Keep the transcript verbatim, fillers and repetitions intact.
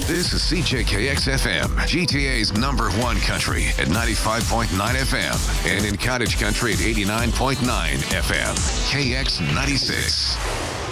This is C J K X F M, G T A's number one country at ninety-five point nine F M, and in Cottage Country at eighty-nine point nine F M. K X ninety-six.